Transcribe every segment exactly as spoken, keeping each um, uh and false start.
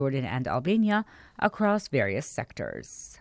Jordan and Albania across various sectors.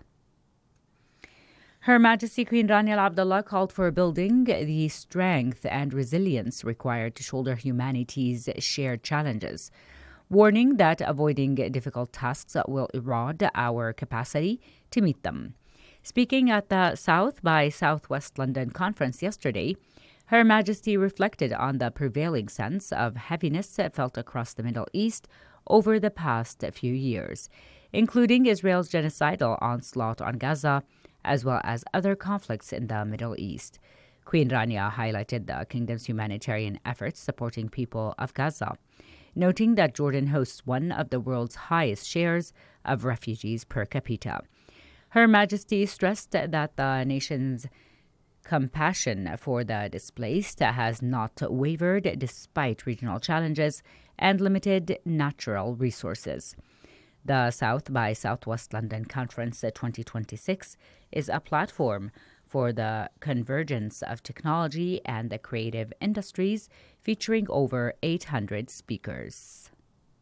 Her Majesty Queen Rania Al Abdullah called for building the strength and resilience required to shoulder humanity's shared challenges, warning that avoiding difficult tasks will erode our capacity to meet them. Speaking at the South by Southwest London conference yesterday, Her Majesty reflected on the prevailing sense of heaviness felt across the Middle East over the past few years, including Israel's genocidal onslaught on Gaza, as well as other conflicts in the Middle East. Queen Rania highlighted the kingdom's humanitarian efforts supporting people of Gaza, noting that Jordan hosts one of the world's highest shares of refugees per capita. Her Majesty stressed that the nation's compassion for the displaced has not wavered despite regional challenges and limited natural resources. The South by Southwest London Conference twenty twenty-six is a platform for the convergence of technology and the creative industries, featuring over eight hundred speakers.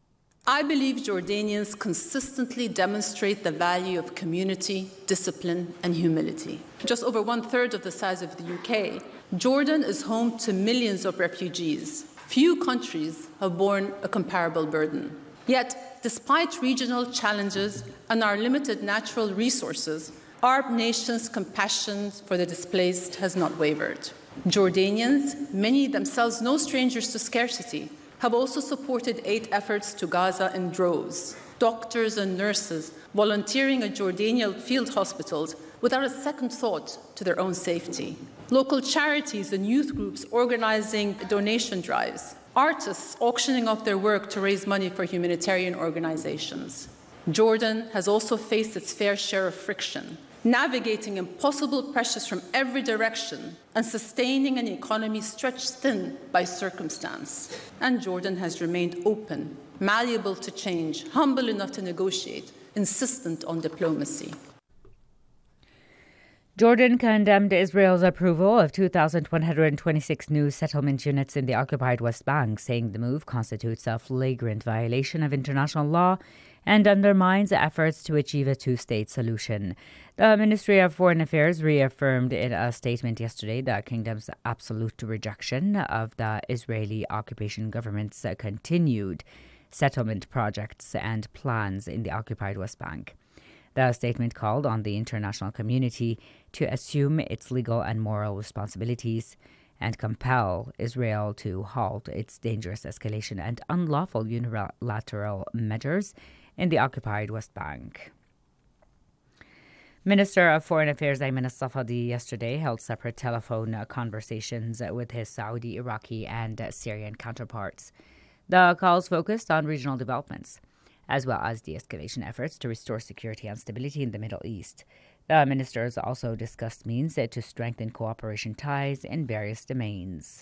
I believe Jordanians consistently demonstrate the value of community, discipline, and humility. Just over one-third of the size of the U K, Jordan is home to millions of refugees. Few countries have borne a comparable burden. Yet, despite regional challenges and our limited natural resources, our nation's compassion for the displaced has not wavered. Jordanians, many themselves no strangers to scarcity, have also supported aid efforts to Gaza in droves. Doctors and nurses volunteering at Jordanian field hospitals without a second thought to their own safety. Local charities and youth groups organizing donation drives. Artists auctioning off their work to raise money for humanitarian organizations. Jordan has also faced its fair share of friction, navigating impossible pressures from every direction and sustaining an economy stretched thin by circumstance. And Jordan has remained open, malleable to change, humble enough to negotiate, insistent on diplomacy. Jordan condemned Israel's approval of two thousand one hundred twenty-six new settlement units in the occupied West Bank, saying the move constitutes a flagrant violation of international law and undermines efforts to achieve a two-state solution. The Ministry of Foreign Affairs reaffirmed in a statement yesterday the kingdom's absolute rejection of the Israeli occupation government's continued settlement projects and plans in the occupied West Bank. The statement called on the international community to assume its legal and moral responsibilities and compel Israel to halt its dangerous escalation and unlawful unilateral measures in the occupied West Bank. Minister of Foreign Affairs Ayman al-Safadi yesterday held separate telephone conversations with his Saudi, Iraqi, and Syrian counterparts. The calls focused on regional developments, as well as de-escalation efforts to restore security and stability in the Middle East. The ministers also discussed means to strengthen cooperation ties in various domains.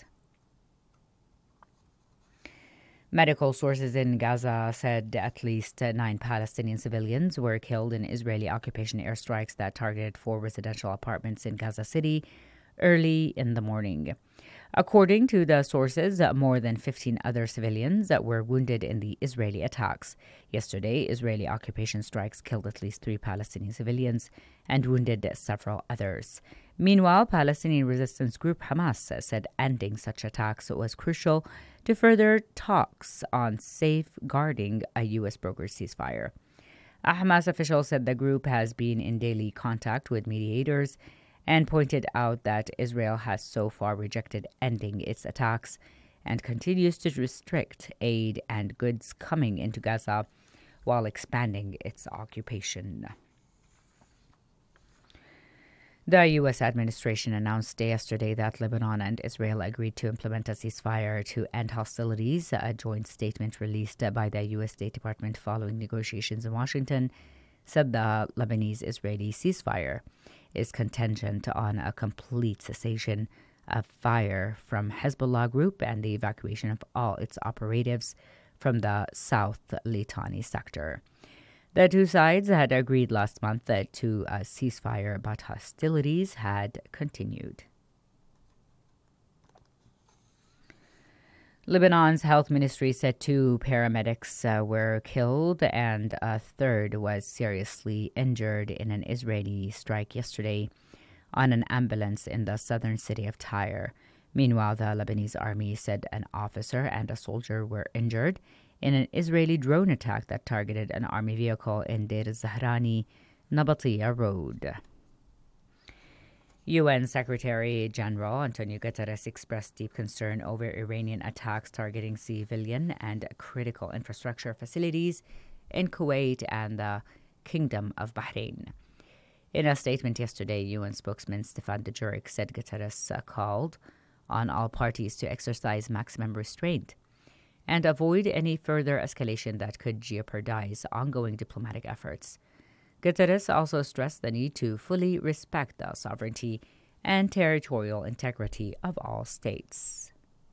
Medical sources in Gaza said at least nine Palestinian civilians were killed in Israeli occupation airstrikes that targeted four residential apartments in Gaza City early in the morning. According to the sources, more than fifteen other civilians were wounded in the Israeli attacks. Yesterday, Israeli occupation strikes killed at least three Palestinian civilians and wounded several others. Meanwhile, Palestinian resistance group Hamas said ending such attacks was crucial to further talks on safeguarding a U S brokered ceasefire. A Hamas official said the group has been in daily contact with mediators and pointed out that Israel has so far rejected ending its attacks and continues to restrict aid and goods coming into Gaza while expanding its occupation. The U S administration announced yesterday that Lebanon and Israel agreed to implement a ceasefire to end hostilities. A joint statement released by the U S State Department following negotiations in Washington said the Lebanese-Israeli ceasefire is contingent on a complete cessation of fire from Hezbollah group and the evacuation of all its operatives from the South Litani sector. The two sides had agreed last month that to a ceasefire, but hostilities had continued. Lebanon's health ministry said two paramedics uh, were killed and a third was seriously injured in an Israeli strike yesterday on an ambulance in the southern city of Tyre. Meanwhile, the Lebanese army said an officer and a soldier were injured in an Israeli drone attack that targeted an army vehicle in Deir Zahrani, Nabatiya Road. U N Secretary General Antonio Guterres expressed deep concern over Iranian attacks targeting civilian and critical infrastructure facilities in Kuwait and the Kingdom of Bahrain. In a statement yesterday, U N spokesman Stefan Dujarric said Guterres uh, called on all parties to exercise maximum restraint and avoid any further escalation that could jeopardize ongoing diplomatic efforts. Guterres also stressed the need to fully respect the sovereignty and territorial integrity of all states.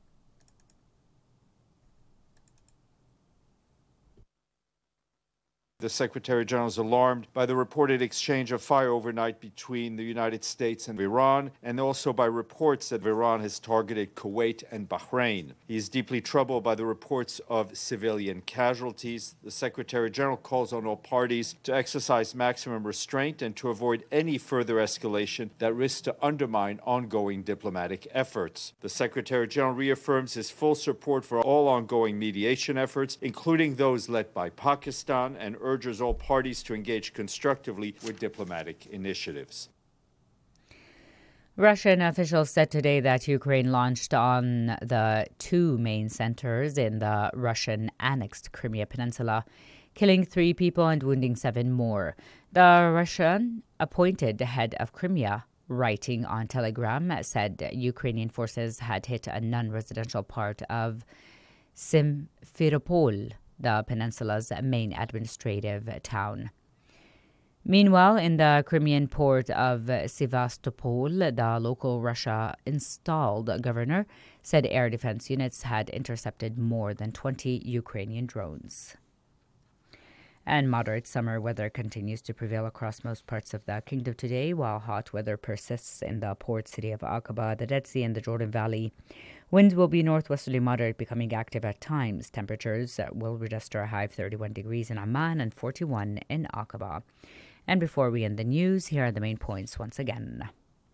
The Secretary General is alarmed by the reported exchange of fire overnight between the United States and Iran, and also by reports that Iran has targeted Kuwait and Bahrain. He is deeply troubled by the reports of civilian casualties. The Secretary General calls on all parties to exercise maximum restraint and to avoid any further escalation that risks to undermine ongoing diplomatic efforts. The Secretary General reaffirms his full support for all ongoing mediation efforts, including those led by Pakistan, and urges all parties to engage constructively with diplomatic initiatives. Russian officials said today that Ukraine launched on the two main centers in the Russian-annexed Crimea Peninsula, killing three people and wounding seven more. The Russian-appointed head of Crimea, writing on Telegram, said Ukrainian forces had hit a non-residential part of Simferopol, the peninsula's main administrative town. Meanwhile, in the Crimean port of Sevastopol, the local Russia-installed governor said air defense units had intercepted more than twenty Ukrainian drones. And moderate summer weather continues to prevail across most parts of the kingdom today, while hot weather persists in the port city of Aqaba, the Dead Sea, and the Jordan Valley. Winds will be northwesterly moderate, becoming active at times. Temperatures will register a high of thirty-one degrees in Amman and forty-one in Aqaba. And before we end the news, here are the main points once again.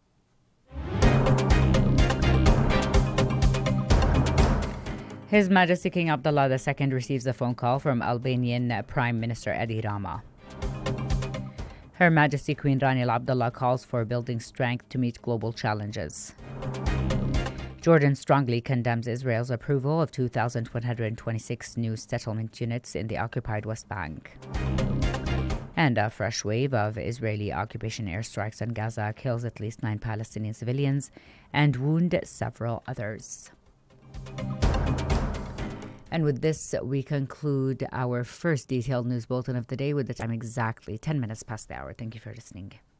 His Majesty King Abdullah the Second receives a phone call from Albanian Prime Minister Edi Rama. Her Majesty Queen Rania Al Abdullah calls for building strength to meet global challenges. Jordan strongly condemns Israel's approval of two thousand one hundred twenty-six new settlement units in the occupied West Bank. And a fresh wave of Israeli occupation airstrikes on Gaza kills at least nine Palestinian civilians and wound several others. And with this, we conclude our first detailed news bulletin of the day with the time exactly ten minutes past the hour. Thank you for listening.